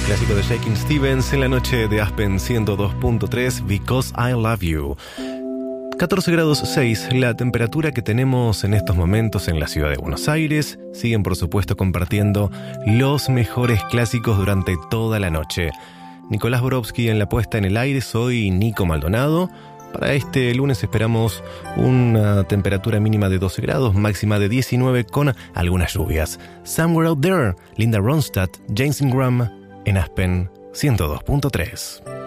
Clásico de Shakin' Stevens en la noche de Aspen 102.3, Because I Love You. 14 grados 6, la temperatura que tenemos en estos momentos en la ciudad de Buenos Aires. Siguen, por supuesto, compartiendo los mejores clásicos durante toda la noche. Nicolás Borowski en la puesta en el aire, soy Nico Maldonado. Para este lunes esperamos una temperatura mínima de 12 grados, máxima de 19 con algunas lluvias. Somewhere Out There, Linda Ronstadt, James Ingram en Aspen 102.3.